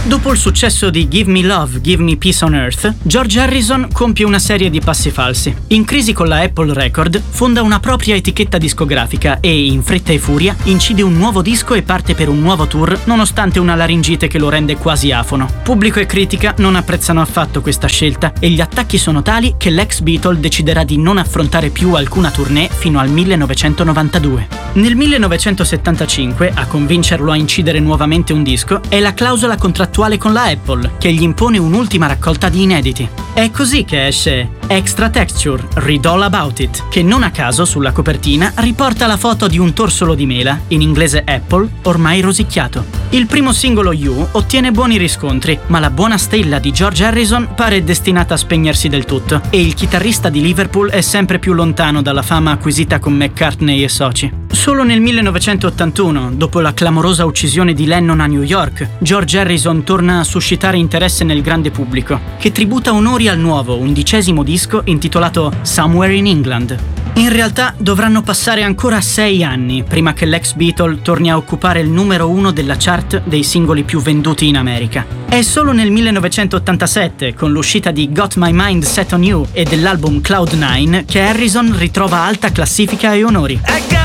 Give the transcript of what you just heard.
Dopo il successo di Give Me Love, Give Me Peace on Earth, George Harrison compie una serie di passi falsi. In crisi con la Apple Record, fonda una propria etichetta discografica e, in fretta e furia, incide un nuovo disco e parte per un nuovo tour, nonostante una laringite che lo rende quasi afono. Pubblico e critica non apprezzano affatto questa scelta e gli attacchi sono tali che l'ex Beatle deciderà di non affrontare più alcuna tournée fino al 1992. Nel 1975, a convincerlo a incidere nuovamente un disco, è la clausola contrattuale con la Apple, che gli impone un'ultima raccolta di inediti. È così che esce Extra Texture, Read All About It, che non a caso sulla copertina riporta la foto di un torsolo di mela, in inglese Apple, ormai rosicchiato. Il primo singolo You ottiene buoni riscontri, ma la buona stella di George Harrison pare destinata a spegnersi del tutto, e il chitarrista di Liverpool è sempre più lontano dalla fama acquisita con McCartney e soci. Solo nel 1981, dopo la clamorosa uccisione di Lennon a New York, George Harrison torna a suscitare interesse nel grande pubblico, che tributa onori al nuovo 11° disco intitolato Somewhere in England. In realtà dovranno passare ancora 6 anni prima che l'ex Beatle torni a occupare il numero 1 della chart dei singoli più venduti in America. È solo nel 1987, con l'uscita di Got My Mind Set on You e dell'album Cloud9, che Harrison ritrova alta classifica e onori.